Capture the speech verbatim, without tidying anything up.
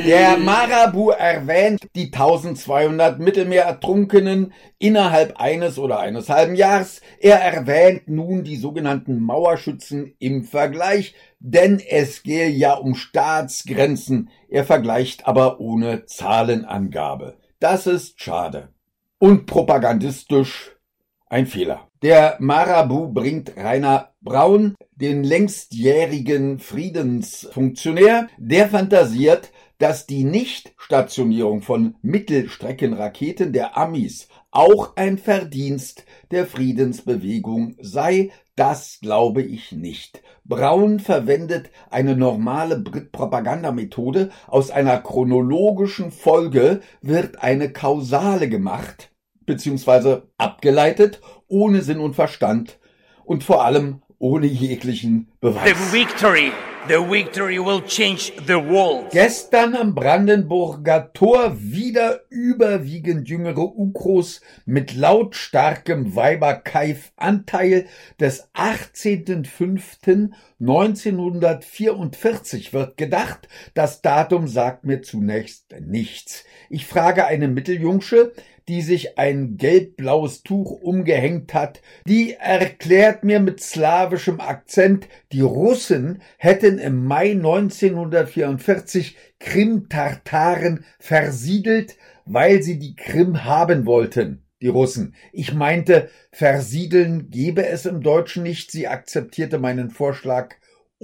Der Marabu erwähnt die eintausendzweihundert Mittelmeerertrunkenen innerhalb eines oder eines halben Jahres. Er erwähnt nun die sogenannten Mauerschützen im Vergleich, denn es gehe ja um Staatsgrenzen. Er vergleicht aber ohne Zahlenangabe. Das ist schade und propagandistisch ein Fehler. Der Marabu bringt Rainer Braun, den längstjährigen Friedensfunktionär, der fantasiert, dass die Nichtstationierung von Mittelstreckenraketen der Amis auch ein Verdienst der Friedensbewegung sei. Das glaube ich nicht. Braun verwendet eine normale Propagandamethode. Aus einer chronologischen Folge wird eine kausale gemacht, beziehungsweise abgeleitet, ohne Sinn und Verstand und vor allem ohne jeglichen Beweis. The victory, the victory will change the world. Gestern am Brandenburger Tor wieder überwiegend jüngere Ukros mit lautstarkem Weiberkeif-Anteil des achtzehnten fünften neunzehnhundertvierundvierzig wird gedacht. Das Datum sagt mir zunächst nichts. Ich frage eine Mitteljungsche, die sich ein gelb-blaues Tuch umgehängt hat, die erklärt mir mit slawischem Akzent, die Russen hätten im Mai neunzehnhundertvierundvierzig Krim-Tartaren versiedelt, weil sie die Krim haben wollten, die Russen. Ich meinte, versiedeln gebe es im Deutschen nicht. Sie akzeptierte meinen Vorschlag